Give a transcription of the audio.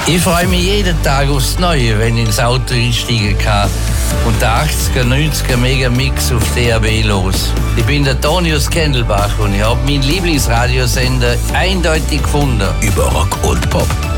Ich freue mich jeden Tag aufs Neue, wenn ich ins Auto einsteigen kann und der 80er, 90er Megamix auf DAB los. Ich bin der Tonius Kendelbach und ich habe meinen Lieblingsradiosender eindeutig gefunden. Über Rock und Pop.